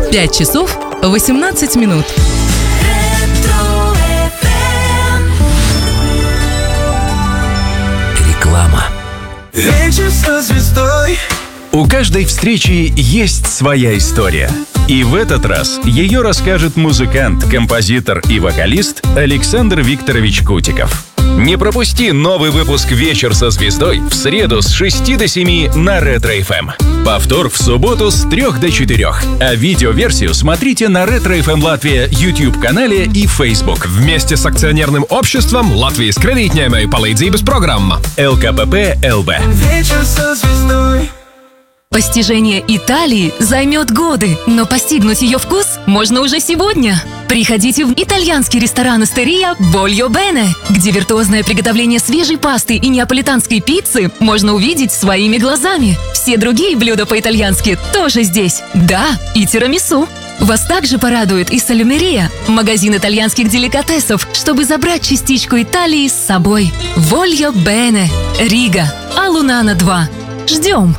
5 часов 18 минут. Реклама. Вечер со звездой. У каждой встречи есть своя история. И в этот раз ее расскажет музыкант, композитор и вокалист Александр Викторович Кутиков. Не пропусти новый выпуск «Вечер со звездой» в среду с 6 до 7 на Ретро-ФМ. Повтор в субботу с 3 до 4. А видеоверсию смотрите на Ретро-ФМ Латвия YouTube-канале и Facebook. Вместе с акционерным обществом Латвijas кредитņēmēju palīdzības программа ЛКПП ЛБ. Вечер со звездой. Постижение Италии займет годы, но постигнуть ее вкус можно уже сегодня. Приходите в итальянский ресторан «Остерия Voglio Bene», где виртуозное приготовление свежей пасты и неаполитанской пиццы можно увидеть своими глазами. Все другие блюда по-итальянски тоже здесь. Да, и тирамису. Вас также порадует и салюмерия, магазин итальянских деликатесов, чтобы забрать частичку Италии с собой. Voglio Bene, Рига, Алунана 2. Ждем!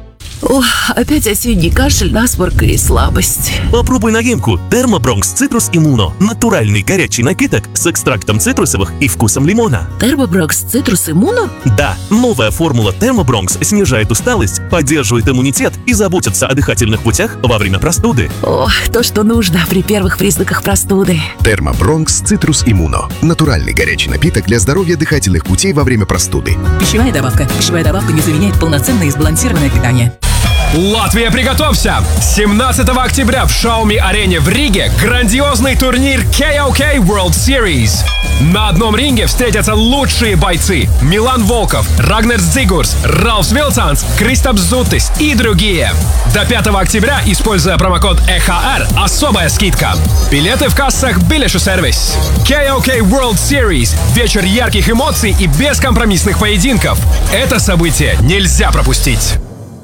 Ох, опять осенний кашель, насморк и слабость. Попробуй новинку Термобронкс Цитрус Иммуно. Натуральный горячий напиток с экстрактом цитрусовых и вкусом лимона. Термобронкс Цитрус Иммуно? Да, новая формула Термобронкс снижает усталость, поддерживает иммунитет и заботится о дыхательных путях во время простуды. Ох, то, что нужно при первых признаках простуды. Термобронкс Цитрус Иммуно. Натуральный горячий напиток для здоровья дыхательных путей во время простуды. Пищевая добавка. Пищевая добавка не заменяет полноценное и сбалансированное питание. Латвия, приготовься! 17 октября в Шауми-арене в Риге грандиозный турнир KOK World Series. На одном ринге встретятся лучшие бойцы: Милан Волков, Рагнерс Дзигурс, Ралфс Вилцанс, Кристапс Зутис и другие. До 5 октября, используя промокод EHR, особая скидка. Билеты в кассах Билешу сервис. KOK World Series. Вечер ярких эмоций и бескомпромиссных поединков. Это событие нельзя пропустить.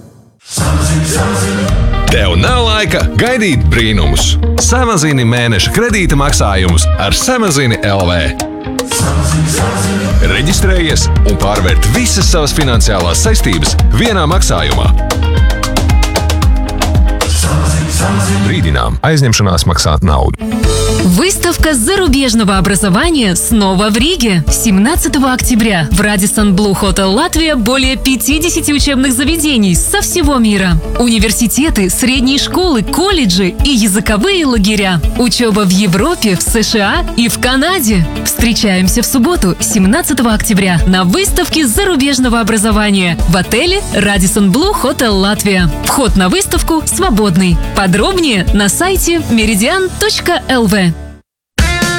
Tev nav laika gaidīt brīnumus. Samazini mēneša kredīta maksājumus ar Samazini LV. Reģistrējies un pārvērt visas savas finansiālās saistības vienā maksājumā. Brīdinām, aizņemšanās maksāt naudu. Выставка зарубежного образования снова в Риге. 17 октября в Radisson Blu Hotel Латвия более 50 учебных заведений со всего мира. Университеты, средние школы, колледжи и языковые лагеря. Учеба в Европе, в США и в Канаде. Встречаемся в субботу, 17 октября, на выставке зарубежного образования в отеле Radisson Blu Hotel Латвия. Вход на выставку свободный. Подробнее на сайте meridian.lv.